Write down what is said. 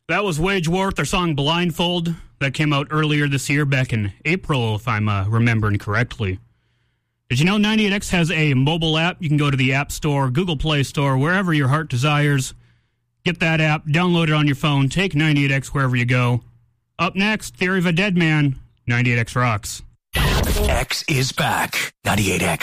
That was Wage War with their song Blindfold. That came out earlier this year, back in April, if I'm remembering correctly. Did you know 98X has a mobile app? You can go to the App Store, Google Play Store, wherever your heart desires. Get that app, download it on your phone, take 98X wherever you go. Up next, Theory of a Dead Man, 98X rocks. X is back. 98X.